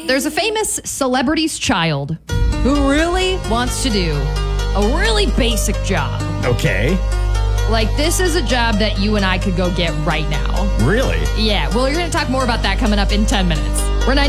There's a famous celebrity's child who really wants to do a really basic job. Okay. Like, this is a job that you and I could go get right now. Really? Yeah, well, you're going to talk more about that coming up in 10 minutes. We're 90.